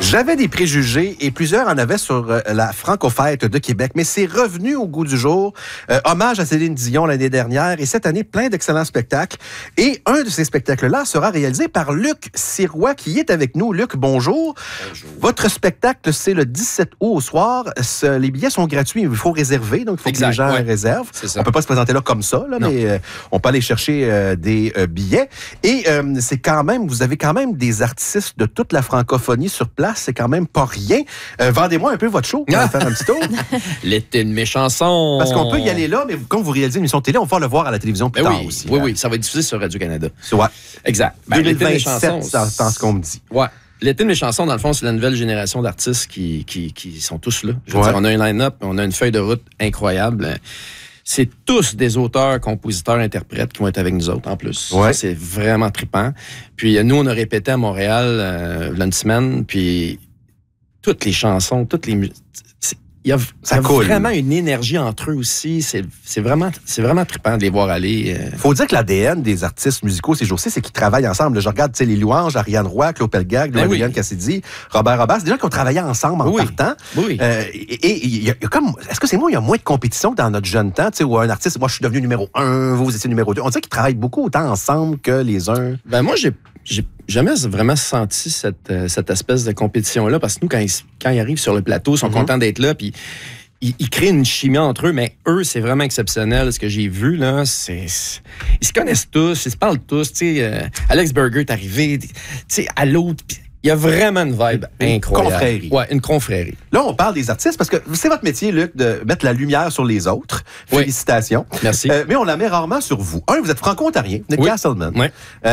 J'avais des préjugés et plusieurs en avaient sur la Franco-Fête de Québec, mais c'est revenu au goût du jour. Hommage à Céline Dion l'année dernière et cette année, plein d'excellents spectacles. Et un de ces spectacles-là sera réalisé par Luc Sirois qui est avec nous. Luc, bonjour. Bonjour. Votre spectacle, c'est le 17 août au soir. Les billets sont gratuits, il faut réserver, donc il faut que les gens réservent. On ne peut pas se présenter là comme ça, là, mais on peut aller chercher des billets. Et c'est quand même, vous avez quand même des artistes de toute la francophonie sur place, c'est quand même pas rien. Vendez-moi un peu votre show, on va faire un petit tour. L'été de mes chansons. Parce qu'on peut y aller là, mais quand vous réalisez une émission de télé, on va le voir à la télévision plus tard aussi. Oui, ça va être diffusé sur Radio-Canada. Ouais. Exact. 2027, c'est ce qu'on me dit. Ouais. L'été de mes chansons, dans le fond, c'est la nouvelle génération d'artistes qui sont tous là. Je veux dire, on a un line-up, on a une feuille de route incroyable. C'est tous des auteurs, compositeurs, interprètes qui vont être avec nous autres, en plus. Ouais. Ça, c'est vraiment trippant. Puis nous, on a répété à Montréal il y a une semaine, puis toutes les chansons, toutes les musiques... Il y a vraiment une énergie entre eux aussi. C'est vraiment trippant de les voir aller. Faut dire que l'ADN des artistes musicaux ces jours-ci, c'est qu'ils travaillent ensemble. Je regarde les louanges, Ariane Roy, Claude Pelgag, Louis Cassidy, Robert Robas. C'est des gens qui ont travaillé ensemble en partant. Oui. Et il y a comme... Est-ce que c'est moi, il y a moins de compétition que dans notre jeune temps, où un artiste, moi, je suis devenu numéro 1, vous étiez numéro 2. On dirait qu'ils travaillent beaucoup autant ensemble que les uns. Ben moi, j'ai jamais vraiment senti cette espèce de compétition-là, parce que nous, quand ils arrivent sur le plateau, ils sont contents d'être là, puis ils créent une chimie entre eux, mais eux, c'est vraiment exceptionnel. Ce que j'ai vu, là, ils se connaissent tous, ils se parlent tous. Alex Burger est arrivé, à l'autre... Il y a vraiment une vibe incroyable. Confrérie. Ouais, une confrérie. Là, on parle des artistes parce que c'est votre métier, Luc, de mettre la lumière sur les autres. Félicitations. Merci. Mais on la met rarement sur vous. Vous êtes franco-ontarien, vous êtes Castleman. Oui.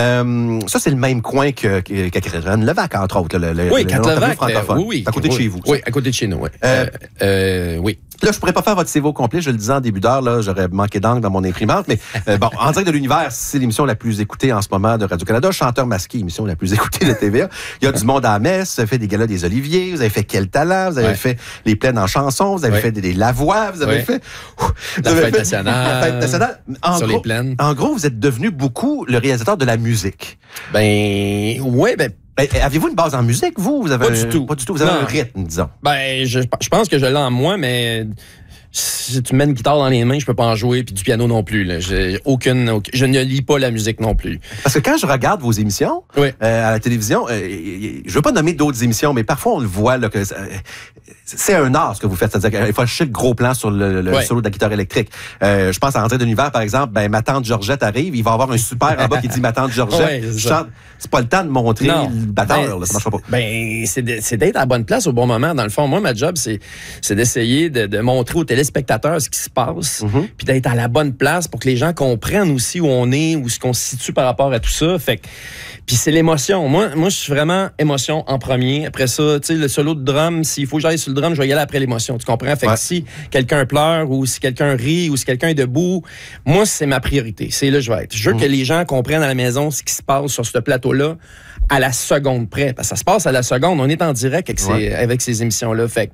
Ça, c'est le même coin que Catherine Levac, entre autres. Catherine Levac, oui. À côté de chez vous. Oui, à côté de chez nous, oui. Oui. Là, je pourrais pas faire votre CV au complet, je le disais en début d'heure, là, j'aurais manqué d'encre dans mon imprimante, mais En direct de l'univers, c'est l'émission la plus écoutée en ce moment de Radio-Canada. Chanteur masqué, émission la plus écoutée de TVA. Il y a du monde à la messe, vous avez fait des galas des Oliviers, vous avez fait Quel talent, vous avez fait les plaines en chansons, vous avez fait des Lavoie, vous avez fait... La fête nationale. Les plaines. En gros, vous êtes devenu beaucoup le réalisateur de la musique. Avez-vous une base en musique, vous? Vous avez pas du tout. Vous avez un rythme, disons. Je pense que je l'ai en moi, mais si tu me mets une guitare dans les mains, je peux pas en jouer, puis du piano non plus. Là. Je ne lis pas la musique non plus. Parce que quand je regarde vos émissions à la télévision, je veux pas nommer d'autres émissions, mais parfois on le voit là, que c'est un art ce que vous faites. C'est-à-dire qu'il faut acheter le gros plan sur le solo de la guitare électrique. Je pense à Rentrée de l'univers, par exemple, ma tante Georgette arrive, il va avoir un super en bas qui dit ma tante Georgette. C'est pas le temps de montrer le batteur, là, ça marche pas. C'est d'être à la bonne place au bon moment. Dans le fond, moi, ma job, c'est d'essayer de montrer aux téléspectateurs ce qui se passe, puis d'être à la bonne place pour que les gens comprennent aussi où on est, où ce qu'on se situe par rapport à tout ça. Puis c'est l'émotion. Moi, je suis vraiment émotion en premier. Après ça, tu sais, le solo de drum, s'il faut que j'aille sur le drum, je vais y aller après l'émotion. Tu comprends? Fait que si quelqu'un pleure ou si quelqu'un rit ou si quelqu'un est debout, moi, c'est ma priorité. C'est là que je vais être. Je veux que les gens comprennent à la maison ce qui se passe sur ce plateau-là à la seconde près. Parce que ça se passe à la seconde. On est en direct avec ces émissions-là. Fait que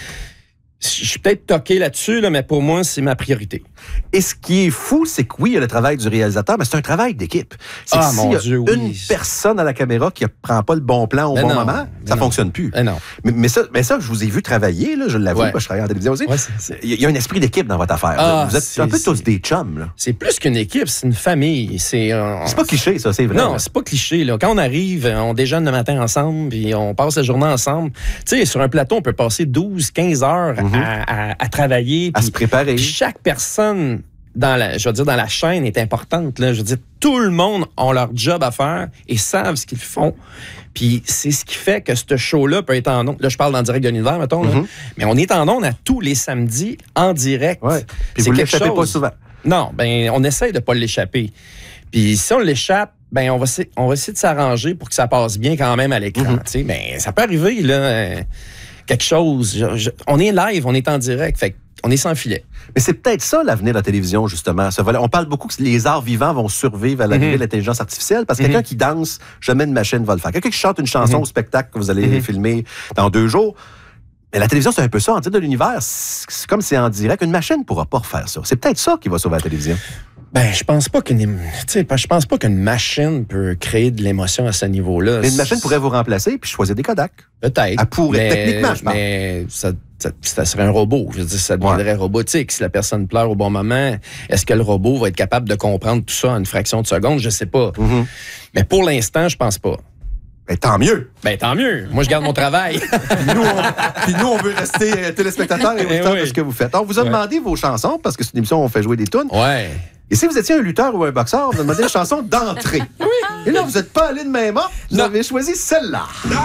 je suis peut-être toqué là-dessus, mais pour moi, c'est ma priorité. Et ce qui est fou, c'est que oui, il y a le travail du réalisateur, mais c'est un travail d'équipe. C'est que s'il y a une personne à la caméra qui ne prend pas le bon plan au bon moment, ça ne fonctionne plus. Mais ça, je vous ai vu travailler, là, je l'avoue, parce que je travaille en télévision aussi. Il y a un esprit d'équipe dans votre affaire. Vous êtes un peu tous des chums. Là. C'est plus qu'une équipe, c'est une famille. C'est pas cliché, ça, c'est vrai. Non, c'est pas cliché. Là. Quand on arrive, on déjeune le matin ensemble, puis on passe la journée ensemble. Tu sais, sur un plateau, on peut passer 12-15 heures à travailler. À se préparer. Puis chaque personne dans la chaîne est importante. Là. Je veux dire, tout le monde a leur job à faire et savent ce qu'ils font. Puis c'est ce qui fait que ce show-là peut être en ondes. Là, je parle d'en direct de l'univers, mettons. Là. Mais on est en ondes à tous les samedis en direct. Puis vous ne l'échappez pas souvent. Non, on essaie de ne pas l'échapper. Puis si on l'échappe, on va essayer de s'arranger pour que ça passe bien quand même à l'écran. Mais ça peut arriver, là... quelque chose. On est live, on est en direct, fait on est sans filet. Mais c'est peut-être ça l'avenir de la télévision, justement. On parle beaucoup que les arts vivants vont survivre à l'arrivée de l'intelligence artificielle parce que quelqu'un qui danse, jamais une machine va le faire. Quelqu'un qui chante une chanson au spectacle que vous allez filmer dans 2 jours. Mais la télévision, c'est un peu ça. En direct de l'univers, c'est comme c'est en direct. Une machine ne pourra pas refaire ça. C'est peut-être ça qui va sauver la télévision. Ben, je pense pas qu'une machine peut créer de l'émotion à ce niveau-là. Mais une machine pourrait vous remplacer puis choisir des Kodak. Peut-être. Elle pourrait, techniquement, je pense. Mais ça serait un robot. Je veux dire, ça deviendrait robotique. Si la personne pleure au bon moment, est-ce que le robot va être capable de comprendre tout ça en une fraction de seconde? Je sais pas. Mm-hmm. Mais pour l'instant, je pense pas. Ben, tant mieux. Ben, tant mieux. Moi, je garde mon travail. Puis nous, on veut rester téléspectateurs et auditeurs de ce que vous faites. On vous a demandé vos chansons, parce que c'est une émission où on fait jouer des tunes. Ouais. Et si vous étiez un lutteur ou un boxeur, on vous a demandé une chanson d'entrée. Oui. Et là, vous n'êtes pas allé de même main. Vous avez choisi celle-là.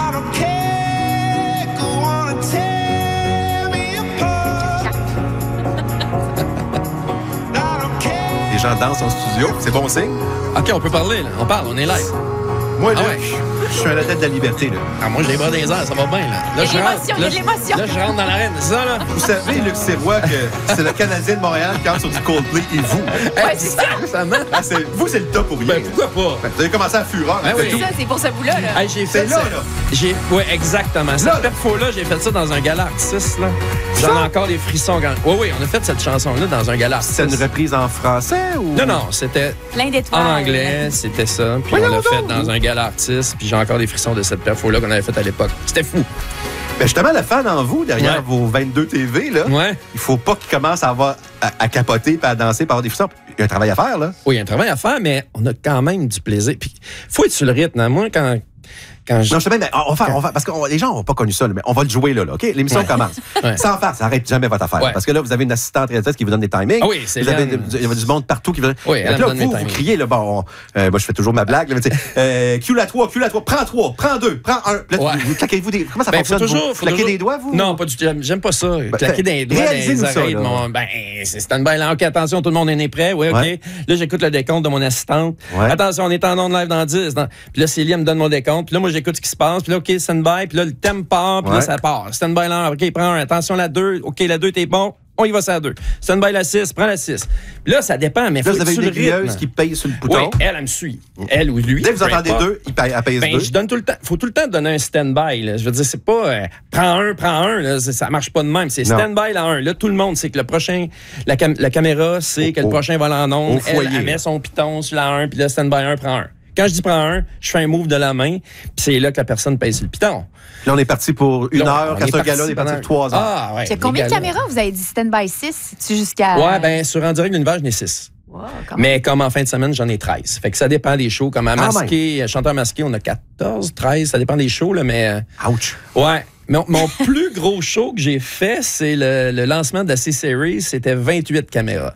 Les gens dansent en studio. C'est bon signe? OK, on peut parler, là. On parle, on est live. Moi, là, je suis à la tête de la liberté, là. Ah, moi, j'ai les bras des airs, ça va bien, là. Il y a de l'émotion. Là, je rentre dans l'arène, c'est ça, là? Vous savez, Luc Sirois, que c'est le Canadien de Montréal qui entre sur du Coldplay et vous. Ouais, c'est ça. Vous, c'est le top pour rien. Ben, pourquoi pas? Ben, vous avez commencé à fureur. Ben oui. C'est ça, c'est pour ce bout-là. Hey, j'ai fait là, ça. là. Oui, exactement. Cette perfo-là, j'ai fait ça dans un gala artiste, là. J'en ai encore les frissons. Oui, on a fait cette chanson-là dans un gala artiste. C'est une reprise en français ou? Non, c'était Plein d'étoiles. en anglais, c'était ça. Puis on l'a fait dans un gala artiste, puis j'ai encore les frissons de cette perfo-là qu'on avait faite à l'époque. C'était fou. Ben justement, le fan en vous, derrière vos 22 TV, là, il faut pas qu'il commence à capoter, puis à danser, puis avoir des frissons. Il y a un travail à faire, là. Oui, il y a un travail à faire, mais on a quand même du plaisir. Puis faut être sur le rythme. Hein. Moi, quand Non, je sais bien, mais on va parce que les gens n'ont pas connu ça, là, mais on va le jouer là, OK? L'émission commence. Sans faire, ça n'arrête jamais votre affaire. Parce que là, vous avez une assistante réalisatrice qui vous donne des timings. Ah oui, c'est il y a du monde partout qui veut. Oui, donc là, vous criez, là, bon, moi, je fais toujours ma blague, là, mais Q la 3, prends 3, prends 2, prends 1. Là, vous claquez-vous des. Comment ça fonctionne? Vous claquez des doigts, vous? Non, pas du tout. J'aime pas ça. Claquer des doigts, des oreilles. C'est stand-by là. OK, attention, tout le monde est prêt. Oui, OK. Là, j'écoute le décompte de mon assistante. Attention, on est en ondes live dans 10. Puis là, Célia me donne mon décompte. Puis là, moi, j'écoute ce qui se passe. Puis là, OK, stand-by. Puis là, le thème part. Puis là, ça part. Stand-by là, OK, prends 1. Attention, la 2. OK, la 2, t'es bon. On y va sur la 2. Stand-by la 6, prends la 6. Puis là, ça dépend, mais il faut vous avez une aiguilleuse qui paye sur le bouton. Oui, elle me suit. Elle ou lui. Dès que vous entendez 2, elle pèse 2. Je donne tout le temps. Faut tout le temps donner un stand-by. Là. Je veux dire, c'est pas prends un. Là, ça marche pas de même. C'est stand-by la 1. Là, tout le monde sait que le prochain, la caméra sait que le prochain va en onde. Elle met son piton sur la 1, puis là, stand-by 1, prends 1. Quand je dis prends 1, je fais un move de la main, puis c'est là que la personne pèse sur le piton. Là, on est parti pour 1 heure. Quand c'est un gala, on est parti pour 3 heures. Ah, ouais. Il y a combien de caméras? Vous avez dit stand-by 6? C'est jusqu'à. Ouais, ben sur En direct de l'univers, j'en ai 6. Wow, mais comme en fin de semaine, j'en ai 13. Fait que ça dépend des shows. Comme à Masqué, Chanteur Masqué, on a 14, 13. Ça dépend des shows, là, mais. Ouch! Ouais. Mon plus gros show que j'ai fait, c'est le lancement de la C-Series. C'était 28 caméras.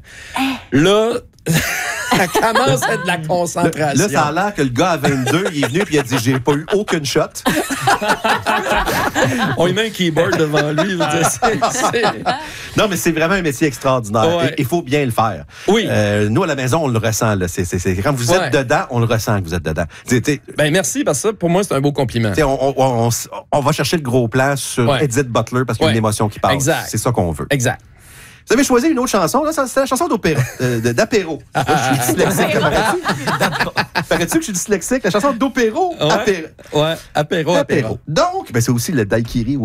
Là. Ça commence à être de la concentration. Là, ça a l'air que le gars à 22, il est venu et il a dit « J'ai pas eu aucune shot. » On lui met un keyboard devant lui. Non, mais c'est vraiment un métier extraordinaire. Ouais. Il faut bien le faire. Oui. Nous, à la maison, on le ressent. Là. Quand vous êtes dedans, on le ressent que vous êtes dedans. Ben, merci, parce que ça, pour moi, c'est un beau compliment. On va chercher le gros plan sur Edith Butler parce qu'il y a une émotion qui passe. Exact. C'est ça qu'on veut. Exact. Vous avez choisi une autre chanson, là, c'est la chanson d'opéra, d'apéro. Je suis dyslexique, paraît-tu que je suis dyslexique? La chanson d'opéro, apéro. Ouais, apéro. Donc, ben, c'est aussi le daiquiri ou